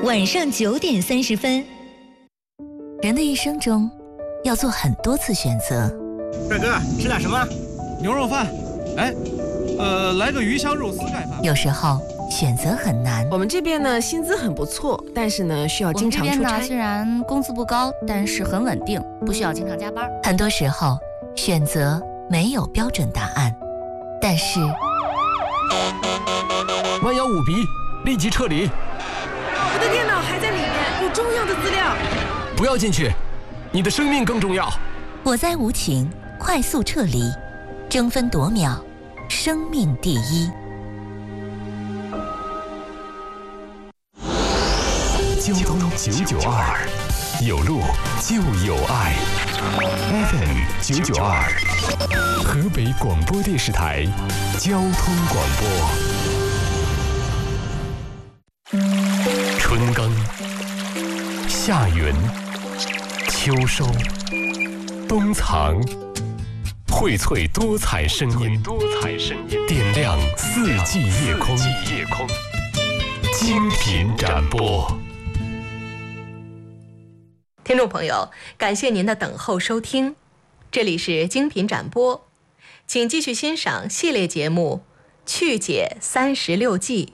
晚上9点30分。 人的一生中，要做很多次选择。 帅哥，吃点什么？ 牛肉饭。哎，来个鱼香肉丝盖饭。 有时候选择很难。 我们这边呢，薪资很不错，但是呢，需要经常出差。 我们这边呢，虽然工资不高，但是很稳定，不需要经常加班。 很多时候，选择没有标准答案，但是弯腰五鼻，立即撤离。 我的电脑还在里面，有重要的资料。 不要进去，你的生命更重要。 我在无情，快速撤离，争分夺秒，生命第一。 交通992，有路就有爱。FM 992，河北广播电视台交通广播。春耕、夏耘、秋收、冬藏，荟萃多彩声音，点亮四季夜空，精品展播。 听众朋友，感谢您的等候收听，这里是精品展播，请继续欣赏系列节目《去解36计》。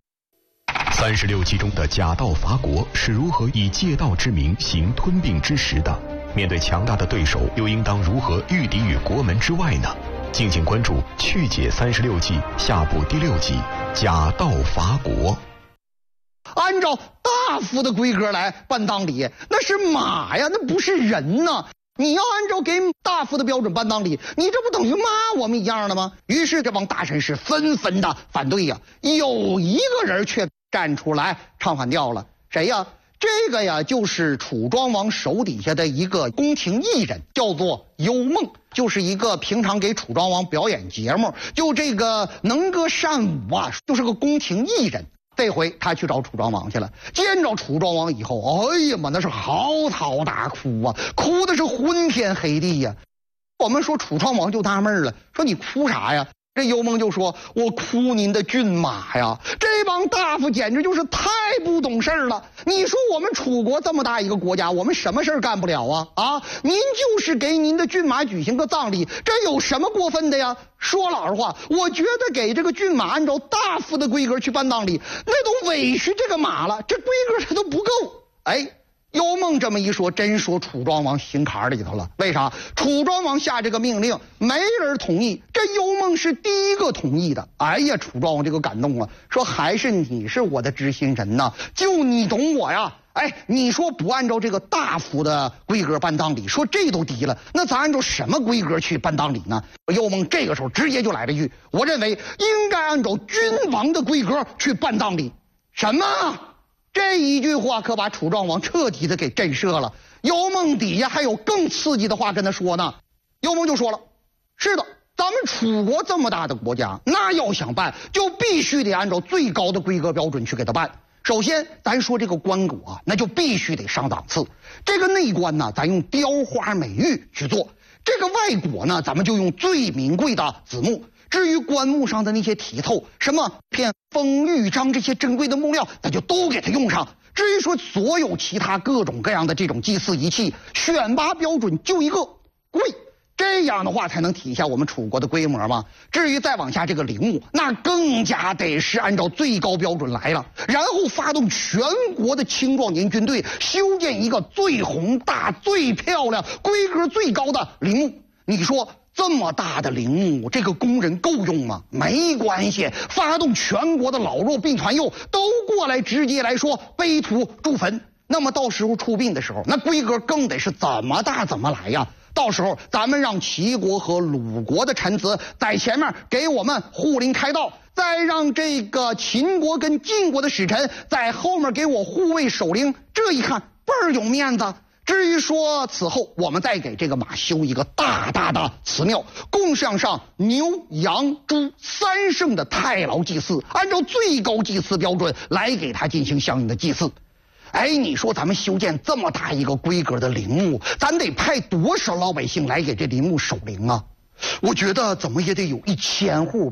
36计中的假道伐国是如何以借道之名行吞并之实的？面对强大的对手，又应当如何御敌于国门之外呢？敬请关注《去解36计》下部第6集《假道伐国》。 按照大夫的规格来办葬礼，那是马呀，那不是人呐。你要按照给大夫的标准办葬礼，你这不等于骂我们一样的吗？于是这帮大臣是纷纷的反对呀。有一个人却站出来唱反调了，谁呀？这个呀，就是楚庄王手底下的一个宫廷艺人，叫做幽梦，就是一个平常给楚庄王表演节目，就这个能歌善舞啊，就是个宫廷艺人。这回他去找楚庄王去了，见着楚庄王以后，哎呀妈，那是嚎啕大哭啊，哭的是昏天黑地呀。我们说楚庄王就纳闷了，说你哭啥呀？这幽梦就说：“我哭您的骏马呀！”这帮大夫简直就是太不懂事了。你说我们楚国这么大一个国家，我们什么事干不了啊？啊，您就是给您的骏马举行个葬礼，这有什么过分的呀？说老实话，我觉得给这个骏马按照大夫的规格去办葬礼，那都委屈这个马了，这规格它都不够。哎。幽梦这么一说，真说楚庄王心坎里头了。为啥？楚庄王下这个命令，没人同意，这幽梦是第一个同意的。哎呀，楚庄王这个感动啊，说还是你是我的知心人呐，就你懂我呀。哎，你说不按照这个大夫的规格办葬礼，说这都低了，那咱按照什么规格去办葬礼呢？幽梦这个时候直接就来了一句：“我认为应该按照君王的规格去办葬礼。”什么？这一句话可把楚庄王彻底的给震慑了。幽梦底下还有更刺激的话跟他说呢。幽梦就说了：“是的，咱们楚国这么大的国家，那要想办，就必须得按照最高的规格标准去给他办。首先，咱说这个棺椁啊，那就必须得上档次。这个内棺呢，咱用雕花美玉去做；这个外椁呢，咱们就用最名贵的紫木。至于棺木上的那些题凑，什么片风玉章这些珍贵的木料，咱就都给它用上。至于说所有其他各种各样的这种祭祀仪器，选拔标准就一个贵，这样的话才能体现我们楚国的规模嘛。至于再往下这个陵墓，那更加得是按照最高标准来了，然后发动全国的青壮年军队，修建一个最宏大、最漂亮、规格最高的陵墓。你说这么大的陵墓，这个工人够用吗？没关系，发动全国的老弱病残幼都过来，直接来说碑土筑坟。那么到时候出殡的时候，那规格更得是怎么大怎么来呀。到时候咱们让齐国和鲁国的臣子在前面给我们护林开道，再让这个秦国跟晋国的使臣在后面给我护卫守陵，这一看倍儿有面子。至于说此后我们再给这个马修一个大大的祠庙，供上牛羊猪3圣的太牢祭祀，按照最高祭祀标准来给他进行相应的祭祀。哎，你说咱们修建这么大一个规格的陵墓，咱得派多少老百姓来给这陵墓守灵啊？我觉得怎么也得有1000户吧。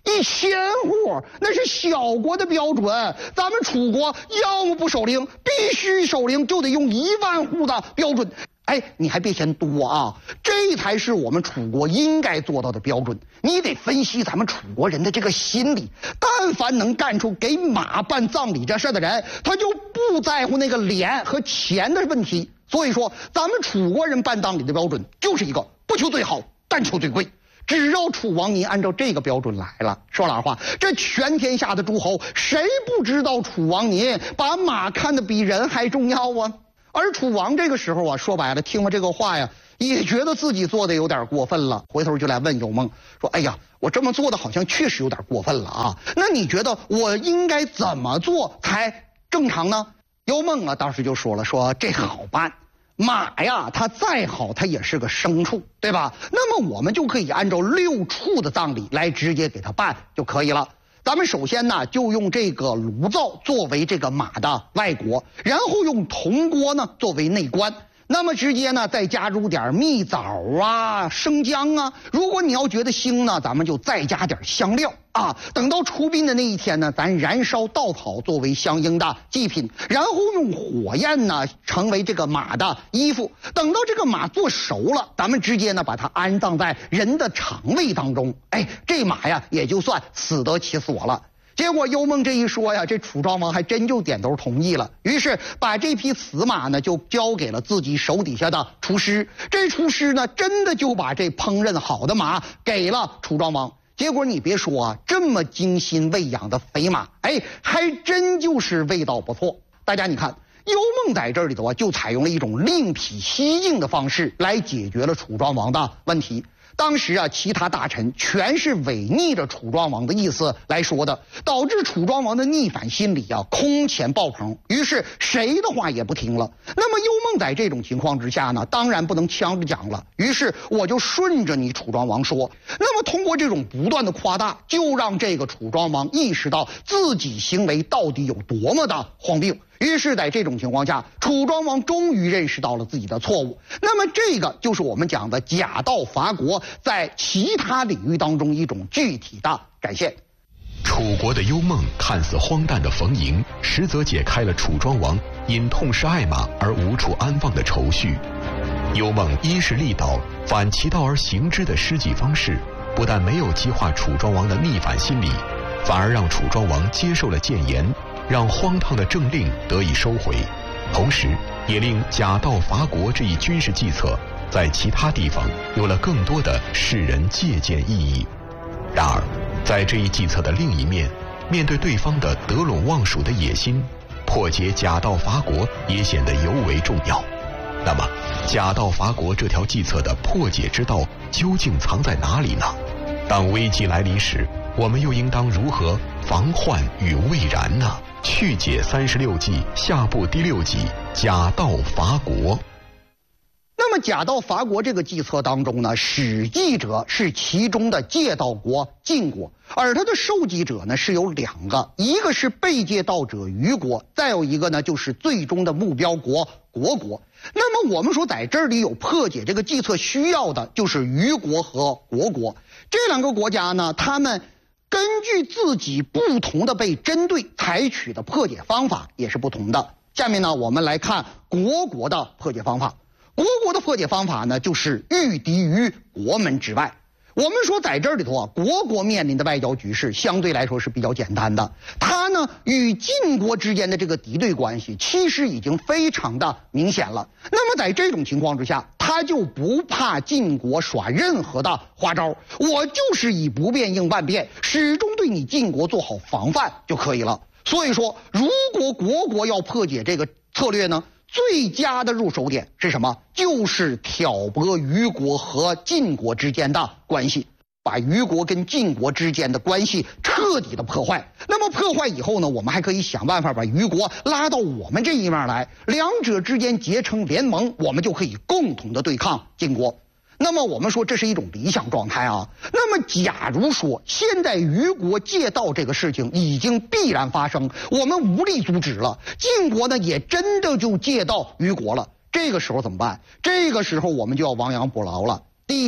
1000户，那是小国的标准。咱们楚国要么不守陵，必须守陵，就得用1万户的标准。哎，你还别嫌多啊，这才是我们楚国应该做到的标准。你得分析咱们楚国人的这个心理，但凡能干出给马办葬礼这事的人，他就不在乎那个脸和钱的问题。所以说，咱们楚国人办葬礼的标准就是一个不求最好，但求最贵。只要楚王您按照这个标准来了，说老实话，这全天下的诸侯谁不知道楚王您把马看得比人还重要啊？而楚王这个时候啊，说白了，听了这个话呀，也觉得自己做的有点过分了，回头就来问幽梦说：“哎呀，我这么做的好像确实有点过分了啊，那你觉得我应该怎么做才正常呢？”幽梦啊，当时就说了，说这好办。马呀，它再好，它也是个牲畜，对吧？那么我们就可以按照6畜的葬礼来直接给它办就可以了。咱们首先呢，就用这个炉灶作为这个马的外国，然后用铜锅呢作为内棺。那么直接呢，再加入点蜜枣啊、生姜啊。如果你要觉得腥呢，咱们就再加点香料啊。等到出殡的那一天呢，咱燃烧稻草作为相应的祭品，然后用火焰呢成为这个马的衣服。等到这个马做熟了，咱们直接呢把它安葬在人的肠胃当中。哎，这马呀也就算死得其所了。结果幽梦这一说呀，这楚庄王还真就点头同意了，于是把这匹死马呢就交给了自己手底下的厨师。这厨师呢真的就把这烹饪好的马给了楚庄王。结果你别说啊，这么精心喂养的肥马，哎，还真就是味道不错。大家你看，幽梦在这里头啊，就采用了一种另辟蹊径的方式来解决了楚庄王的问题。当时啊，其他大臣全是违逆着楚庄王的意思来说的，导致楚庄王的逆反心理啊空前爆棚，于是谁的话也不听了。那么幽梦在这种情况之下呢，当然不能呛着讲了，于是我就顺着你楚庄王说。那么通过这种不断的夸大，就让这个楚庄王意识到自己行为到底有多么的荒谬。于是在这种情况下，楚庄王终于认识到了自己的错误。那么这个就是我们讲的假道伐国在其他领域当中一种具体的展现。 楚国的幽梦看似荒诞的逢迎，实则解开了楚庄王因痛失爱马而无处安放的愁绪。幽梦一是力导反其道而行之的施祭方式，不但没有激化楚庄王的逆反心理，反而让楚庄王接受了谏言，让荒唐的政令得以收回，同时也令假道伐国这一军事计策在其他地方有了更多的世人借鉴意义。然而在这一计策的另一面，面对对方的得陇望蜀的野心，破解假道伐国也显得尤为重要。那么假道伐国这条计策的破解之道究竟藏在哪里呢？当危机来临时，我们又应当如何防患于未然呢？去解36计下部第6集假道伐国。 那么假道伐国这个计策当中呢，使计者是其中的借道国晋国，而他的受计者呢是有2个，一个是被借道者虞国，再有一个呢就是最终的目标国虢国。那么我们说在这里有破解这个计策需要的就是虞国和虢国这2个国家呢，他们根据自己不同的被针对采取的破解方法也是不同的。下面呢我们来看虢国的破解方法。虢国的破解方法呢，就是御敌于国门之外。我们说在这里头啊，虢国面临的外交局势相对来说是比较简单的，它呢与晋国之间的这个敌对关系其实已经非常的明显了。那么在这种情况之下，他就不怕晋国耍任何的花招，我就是以不变应万变，始终对你晋国做好防范就可以了。所以说，如果虢国要破解这个策略呢，最佳的入手点是什么？就是挑拨虞国和晋国之间的关系，把虞国跟晋国之间的关系彻底的破坏。那么破坏以后呢，我们还可以想办法把虞国拉到我们这一面来，两者之间结成联盟，我们就可以共同的对抗晋国。那么我们说这是一种理想状态啊。那么假如说现在虞国借道这个事情已经必然发生，我们无力阻止了，晋国呢也真的就借道虞国了，这个时候怎么办？这个时候我们就要亡羊补牢了。第一点，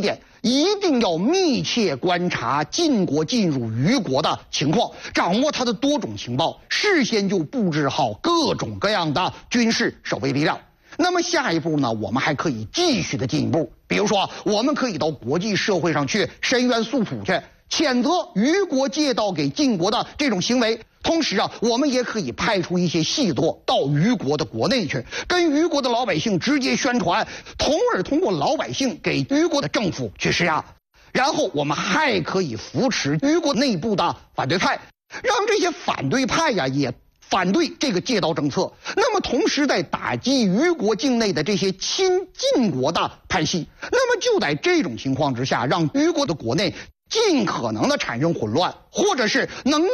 一定要密切观察晋国进入虞国的情况，掌握它的多种情报，事先就布置好各种各样的军事守卫力量。那么下一步呢，我们还可以继续的进一步，比如说，我们可以到国际社会上去申冤诉苦去，谴责虞国借道给晋国的这种行为。同时啊，我们也可以派出一些细作到虞国的国内去，跟虞国的老百姓直接宣传，从而通过老百姓给虞国的政府去施压。然后我们还可以扶持虞国内部的反对派，让这些反对派呀也反对这个借道政策。那么同时在打击虞国境内的这些亲晋国的派系。那么就在这种情况之下，让虞国的国内尽可能的产生混乱，或者是能